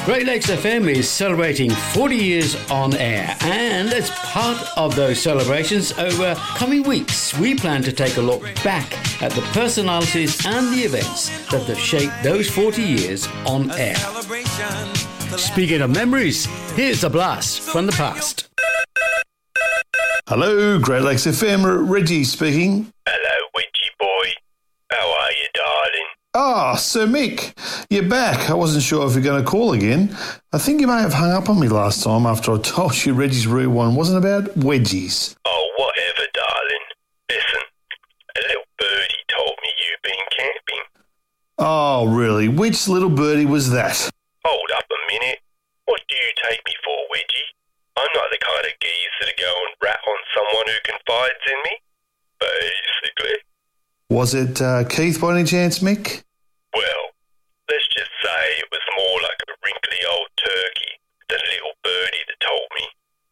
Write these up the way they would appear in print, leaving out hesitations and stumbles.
Great Lakes FM is celebrating 40 years on air, and as part of those celebrations over coming weeks, we plan to take a look back at the personalities and the events that have shaped those 40 years on air. Speaking of memories, here's a blast from the past. Hello, Great Lakes FM, Reggie speaking. Hello, Wedgie boy. How are you, darling? Ah, Sir Mick, you're back. I wasn't sure if you're going to call again. I think you may have hung up on me last time after I told you Reggie's Rewind wasn't about wedgies. Oh, whatever, darling. Listen, a little birdie told me you've been camping. Oh, really? Which little birdie was that? Hold up a minute. What do you take me for, Wedgie? I'm not the kind of geezer to go and rat on someone who confides in me. Basically. Was it Keith by any chance, Mick? Well, let's just say it was more like a wrinkly old turkey than a little birdie that told me,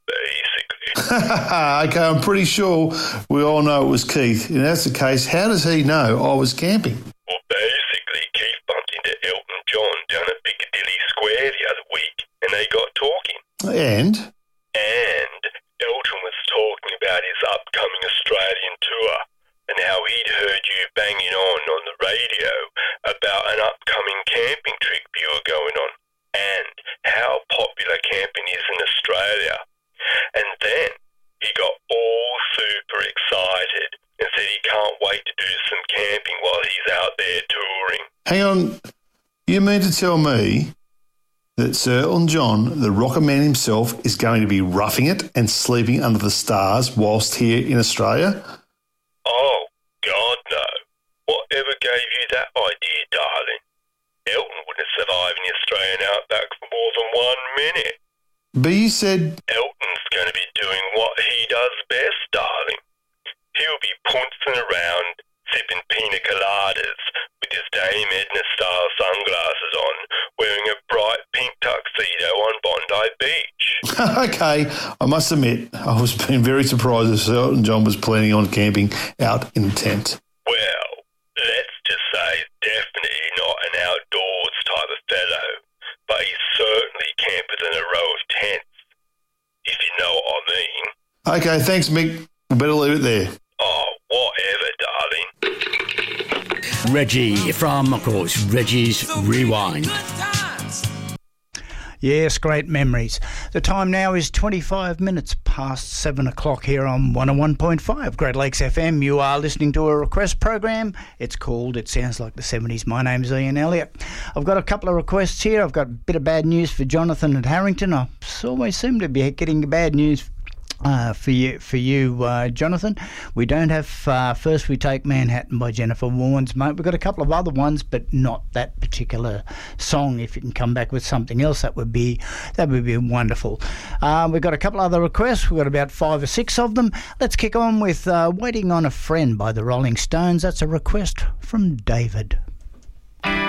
basically. Okay, I'm pretty sure we all know it was Keith. If that's the case, how does he know I was camping? Well, basically, Keith bumped into Elton John down at Piccadilly Square the other week, and they got talking. And Elton was talking about his upcoming Australian tour and how he'd heard you banging on the radio about an upcoming camping trip you were going on and how popular camping is in Australia. And then he got all super excited and said he can't wait to do some camping while he's out there touring. hang on, you mean to tell me that Sir Elton John, the rocket man himself, is going to be roughing it and sleeping under the stars whilst here in Australia? Oh, God, no. Whatever gave you that idea, darling? Elton wouldn't survive in the Australian outback for more than 1 minute. But you said... Elton's going to be doing what he does best, darling. He'll be pouncing around, sipping pina coladas with his Dame Edna-style sunglasses on, wearing a bright pink tuxedo on Bondi Beach. Okay, I must admit, I was being very surprised that Sir Elton John was planning on camping out in tent. Well, let's just say he's definitely not an outdoors type of fellow, but he's certainly camper than a row of tents, if you know what I mean. Okay, thanks, Mick. We better leave it there. Oh, whatever, darling. Reggie from, of course, Reggie's Rewind. Yes, great memories. The time now is 25 minutes past 7 o'clock here on 101.5 Great Lakes FM. You are listening to a request program. It's called It Sounds Like the 70s. My name's Ian Elliott. I've got a couple of requests here. I've got a bit of bad news for Jonathan at Harrington. I always seem to be getting bad news for you, Jonathan. We don't have First We Take Manhattan by Jennifer Warnes, mate. We've got a couple of other ones, but not that particular song. If you can come back with something else, that would be wonderful. We've got a couple other requests. We've got about 5 or 6 of them. Let's kick on with Waiting on a Friend by the Rolling Stones. That's a request from David.